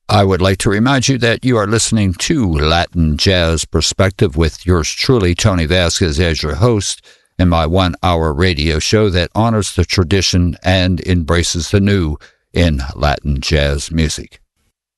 I would like to remind you that you are listening to Latin Jazz Perspective with yours truly, Tony Vasquez, as your host in my 1-hour radio show that honors the tradition and embraces the new in Latin jazz music.